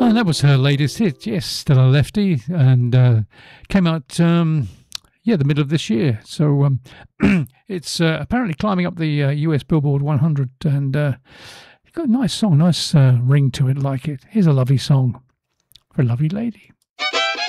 And that was her latest hit, yes, Still a Lefty, and came out, the middle of this year. So it's apparently climbing up the US Billboard 100, and got a nice song, nice ring to it, like it. Here's a lovely song for a lovely lady.